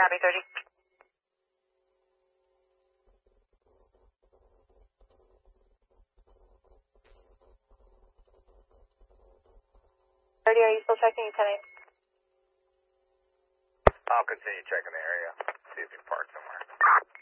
Copy 30. 30, are you still checking 10-8? I'll continue checking the area, see if you parked somewhere.